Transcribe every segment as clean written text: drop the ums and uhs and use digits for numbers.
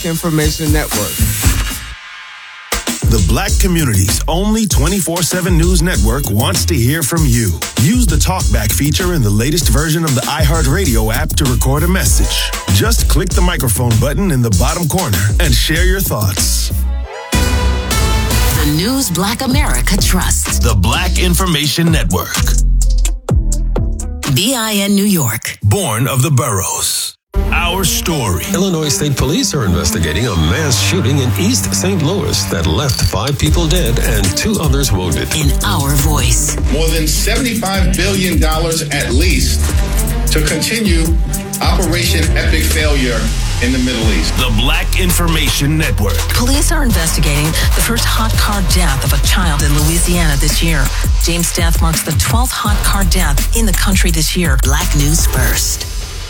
Information Network. The Black community's only 24/7 news network wants to hear from you. Use the TalkBack feature in the latest version of the iHeartRadio app to record a message. Just click the microphone button in the bottom corner and share your thoughts. The news Black America trusts. The Black Information Network. BIN New York. Born of the boroughs. Our story. Illinois State Police are investigating a mass shooting in East St. Louis that left 5 people dead and 2 others wounded. In our voice. More than $75 billion at least to continue Operation Epic Failure in the Middle East. The Black Information Network. Police are investigating the first hot car death of a child in Louisiana this year. James' death marks the 12th hot car death in the country this year. Black News First.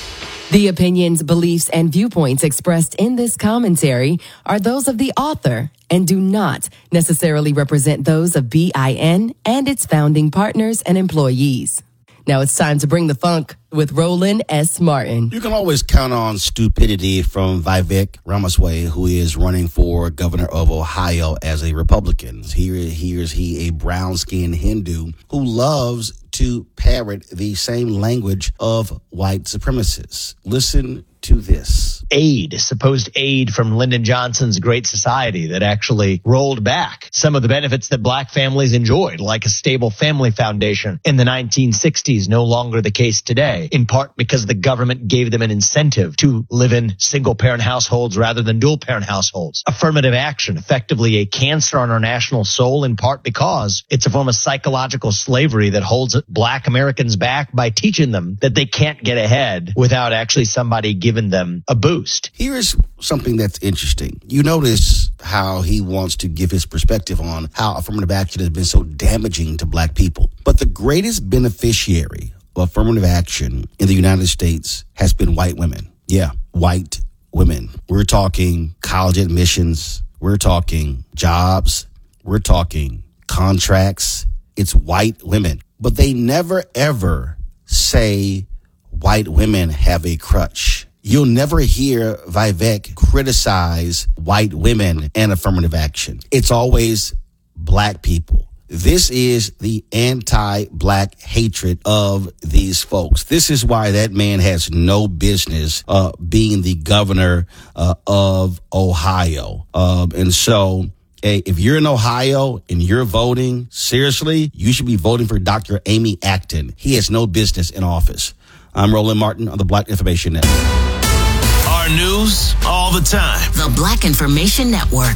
The opinions, beliefs, and viewpoints expressed in this commentary are those of the author and do not necessarily represent those of BIN and its founding partners and employees. Now it's time to bring the funk with Roland S. Martin. You can always count on stupidity from Vivek Ramaswamy, who is running for governor of Ohio as a Republican. Here is he, a brown-skinned Hindu who loves to parrot the same language of white supremacists. Listen to this. Supposed aid from Lyndon Johnson's Great Society that actually rolled back some of the benefits that black families enjoyed, like a stable family foundation in the 1960s, no longer the case today, in part because the government gave them an incentive to live in single-parent households rather than dual-parent households. Affirmative action, effectively a cancer on our national soul, in part because it's a form of psychological slavery that holds black Americans back by teaching them that they can't get ahead without actually somebody giving them a boost. Here is something that's interesting. You notice how he wants to give his perspective on how affirmative action has been so damaging to black people. But the greatest beneficiary of affirmative action in the United States has been white women. Yeah, white women. We're talking college admissions. We're talking jobs. We're talking contracts. It's white women. But they never, ever say white women have a crutch. You'll never hear Vivek criticize white women and affirmative action. It's always black people. This is the anti-black hatred of these folks. This is why that man has no business being the governor of Ohio. And so, if you're in Ohio and you're voting, seriously, you should be voting for Dr. Amy Acton. He has no business in office. I'm Roland Martin on the Black Information Network. Our news all the time. The Black Information Network.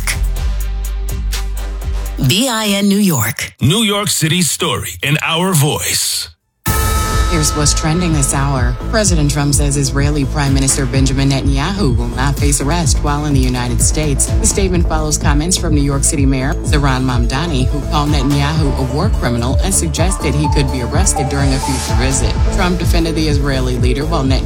BIN New York. New York City's story in our voice. Here's what's trending this hour. President Trump says Israeli Prime Minister Benjamin Netanyahu will not face arrest while in the United States. The statement follows comments from New York City Mayor Zohran Mamdani, who called Netanyahu a war criminal and suggested he could be arrested during a future visit. Trump defended the Israeli leader while Netanyahu